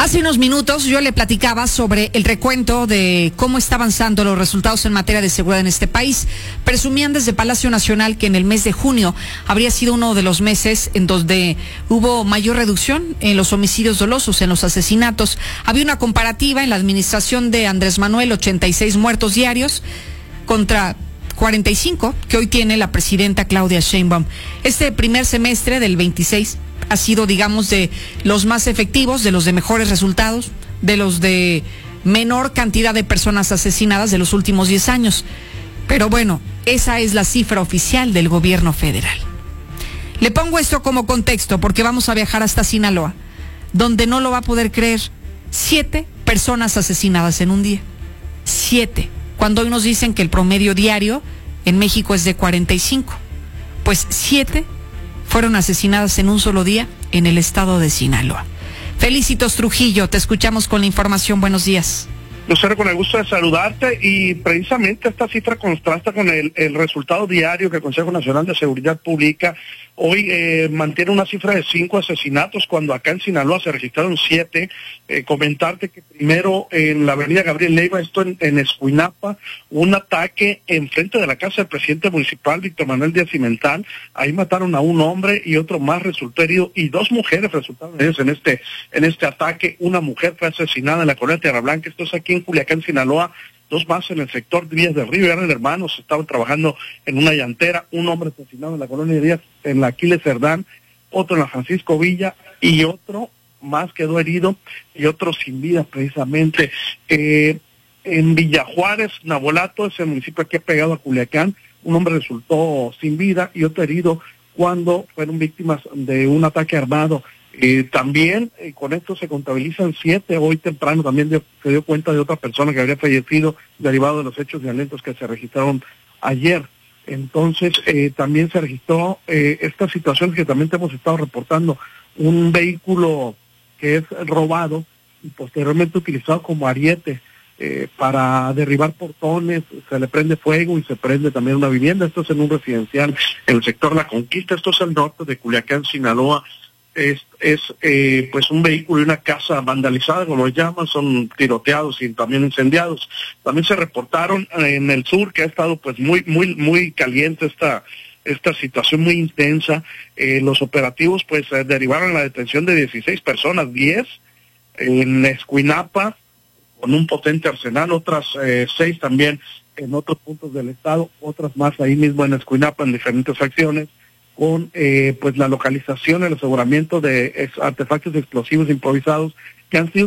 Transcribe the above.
Hace unos minutos yo le platicaba sobre el recuento de cómo está avanzando los resultados en materia de seguridad en este país. Presumían desde Palacio Nacional que en el mes de junio habría sido uno de los meses en donde hubo mayor reducción en los homicidios dolosos, en los asesinatos. Había una comparativa en la administración de Andrés Manuel, 86 muertos diarios contra 45 que hoy tiene la presidenta Claudia Sheinbaum. Este primer semestre del 26 ha sido, digamos, de los más efectivos, de los de mejores resultados, de los de menor cantidad de personas asesinadas de los últimos 10 años. Pero bueno, esa es la cifra oficial del gobierno federal. Le pongo esto como contexto porque vamos a viajar hasta Sinaloa, donde no lo va a poder creer. 7 personas asesinadas en un día. 7. Cuando hoy nos dicen que el promedio diario en México es de 45. Pues 7 fueron asesinadas en un solo día en el estado de Sinaloa. Felicitos Trujillo, te escuchamos con la información. Buenos días. Lucero, con el gusto de saludarte, y precisamente esta cifra contrasta con el resultado diario que el Consejo Nacional de Seguridad publica. Hoy mantiene una cifra de 5 asesinatos, cuando acá en Sinaloa se registraron 7. Comentarte que primero en la avenida Gabriel Leiva, esto en Escuinapa, un ataque enfrente de la casa del presidente municipal, Víctor Manuel Díaz Cimental. Ahí mataron a un hombre y otro más resultó herido, y 2 mujeres resultaron heridas en este ataque. Una mujer fue asesinada en la colonia Tierra Blanca, esto es aquí en Culiacán, Sinaloa. 2 más en el sector Díaz del Río. Eran hermanos, estaban trabajando en una llantera. Un hombre asesinado en la colonia Díaz, en la Aquiles Cerdán, otro en la Francisco Villa, y otro más quedó herido, y otro sin vida precisamente. En Villajuárez, Nabolato, es el municipio aquí pegado a Culiacán, un hombre resultó sin vida y otro herido cuando fueron víctimas de un ataque armado. También con esto se contabilizan 7. Hoy temprano también se dio cuenta de otra persona que habría fallecido derivado de los hechos violentos que se registraron ayer. Entonces también se registró esta situación que también te hemos estado reportando: un vehículo que es robado y posteriormente utilizado como ariete para derribar portones. Se le prende fuego y se prende también una vivienda. Esto es en un residencial en el sector La Conquista. Esto es al norte de Culiacán, Sinaloa. Pues un vehículo y una casa vandalizada, como lo llaman, son tiroteados y también incendiados. También se reportaron en el sur, que ha estado pues muy caliente esta situación, muy intensa. Los operativos pues derivaron la detención de 16 personas, 10 en Escuinapa con un potente arsenal, otras 6 también en otros puntos del estado, otras más ahí mismo en Escuinapa en diferentes acciones, con pues la localización, el aseguramiento de artefactos explosivos improvisados que han sido